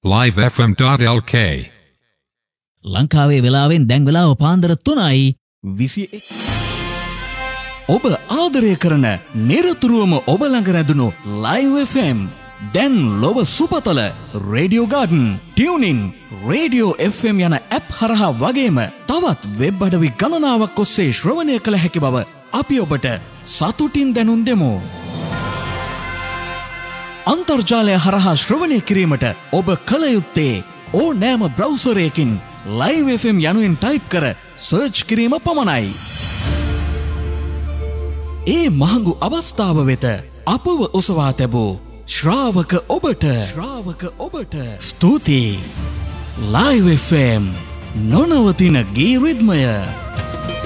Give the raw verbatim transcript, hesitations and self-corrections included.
live f m dot l k ලංකාවේ වෙලාවෙන් දැන් වෙලාව පාන්දර තුනයි විසිඑක. ඔබ ආදරය කරන නිරතුරුවම ඔබ ළඟ රැඳුණු Live F M දැන් ලොව සුපතල Radio Garden, TuneIn, Radio F M යන ඇප් හරහා වගේම තවත් වෙබ් අඩවි ගණනාවක් ඔස්සේ ශ්‍රවණය කළ හැකි බව අපි ඔබට සතුටින් දැනුම් දෙමු. අන්තර්ජාලය හරහා ශ්‍රවණය කිරීමට ඔබ කළ යුත්තේ ඕනෑම බ්‍රවුසරයකින් Live F M යනුවෙන් ටයිප් කර සර්ච් කිරීම පමණයි. ඒ මහඟු අවස්ථාව වෙත අපව ඔසවා තැබූ ශ්‍රාවක ඔබට ශ්‍රාවක ඔබට ස්තුතියි. Live F M නොනවතින ගී රිද්මය.